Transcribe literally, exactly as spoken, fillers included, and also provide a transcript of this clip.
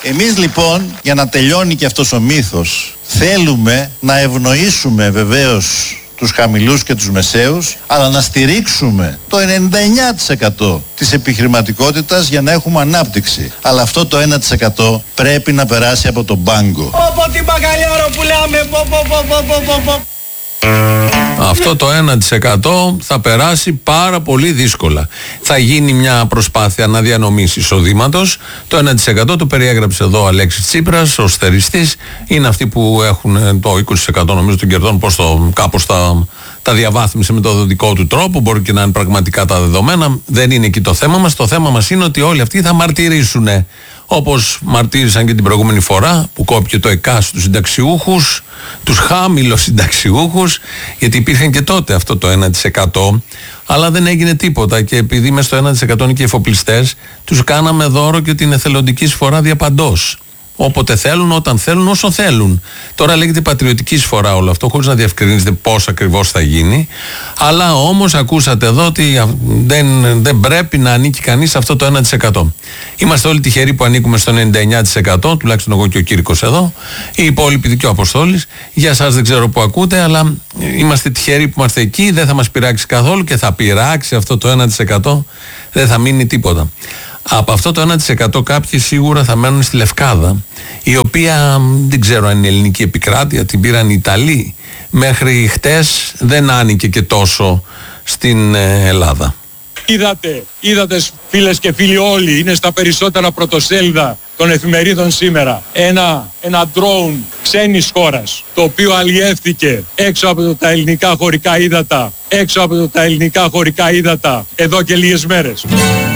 Εμείς λοιπόν, για να τελειώνει και αυτός ο μύθος, θέλουμε να ευνοήσουμε βεβαίως τους χαμηλούς και τους μεσαίους, αλλά να στηρίξουμε το ενενήντα εννιά τοις εκατό της επιχειρηματικότητας για να έχουμε ανάπτυξη. Αλλά αυτό το ένα τοις εκατό πρέπει να περάσει από τον πάγκο. Από την μπαγκαλιάρο που λέμε, πο, πο, πο, πο, πο, πο. Αυτό το ένα τοις εκατό θα περάσει πάρα πολύ δύσκολα. Θα γίνει μια προσπάθεια αναδιανομής εισοδήματος. Το ένα τοις εκατό το περιέγραψε εδώ ο Αλέξης Τσίπρας, ο στεριστής. Είναι αυτοί που έχουν το είκοσι τοις εκατό νομίζω των κερδών, πώς το, κάπως τα, τα διαβάθμισε με το δικό του τρόπο. Μπορεί και να είναι πραγματικά τα δεδομένα. Δεν είναι εκεί το θέμα μας. Το θέμα μας είναι ότι όλοι αυτοί θα μαρτυρήσουν. Όπως μαρτύρησαν και την προηγούμενη φορά που κόπηκε το ΕΚΑ στους συνταξιούχους, τους χάμηλους συνταξιούχους, γιατί υπήρχαν και τότε αυτό το ένα τοις εκατό, αλλά δεν έγινε τίποτα και επειδή μες στο ένα τοις εκατό είναι και οι εφοπλιστές, τους κάναμε δώρο και την εθελοντική εισφορά διαπαντός. Όποτε θέλουν, όταν θέλουν, όσο θέλουν. Τώρα λέγεται πατριωτική εισφορά όλο αυτό, χωρίς να διευκρινίζετε πώς ακριβώς θα γίνει. Αλλά όμως ακούσατε εδώ ότι δεν, δεν πρέπει να ανήκει κανείς σε αυτό το ένα τοις εκατό. Είμαστε όλοι τυχεροί που ανήκουμε στο ενενήντα εννιά τοις εκατό, τουλάχιστον εγώ και ο Κήρυκος εδώ. Οι υπόλοιποι και ο Αποστόλης. Για εσάς δεν ξέρω που ακούτε, αλλά είμαστε τυχεροί που είμαστε εκεί. Δεν θα μας πειράξει καθόλου και θα πειράξει αυτό το ένα τοις εκατό. Δεν θα μείνει τίποτα. Από αυτό το ένα τοις εκατό κάποιοι σίγουρα θα μένουν στη Λευκάδα, η οποία δεν ξέρω αν είναι ελληνική επικράτεια, την πήραν οι Ιταλοί. Μέχρι χτες δεν άνοικε και τόσο στην Ελλάδα. Είδατε, είδατε φίλες και φίλοι όλοι, είναι στα περισσότερα πρωτοσέλιδα των εφημερίδων σήμερα. Ένα, ένα drone ξένης χώρας, το οποίο αλλιεύθηκε έξω από τα ελληνικά χωρικά ύδατα, έξω από τα ελληνικά χωρικά ύδατα εδώ και λίγες μέρες.